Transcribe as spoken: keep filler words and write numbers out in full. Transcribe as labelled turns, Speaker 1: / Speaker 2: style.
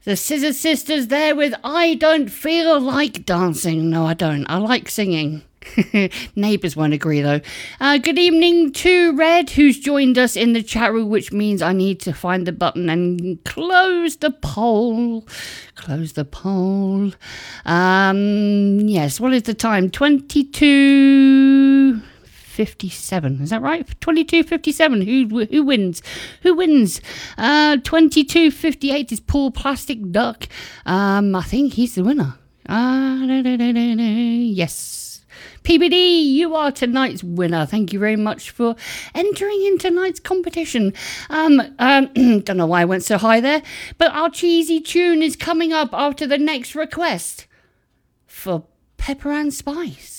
Speaker 1: The Scissor Sisters there with I Don't Feel Like Dancing. No, I don't. I like singing. Neighbours won't agree though. Uh, good evening to Red, who's joined us in the chat room, which means I need to find the button and close the poll. Close the poll. Um, yes, what is the time? twenty-two fifty-seven. Is that right? twenty-two fifty-seven. Who who wins? Who wins? Uh, twenty-two fifty-eight is Paul Plastic Duck. Um, I think he's the winner. Uh, da, da, da, da, da. Yes. P B D, you are tonight's winner. Thank you very much for entering in tonight's competition. Um, um, don't know why I went so high there, but our cheesy tune is coming up after the next request for Pepper and Spice.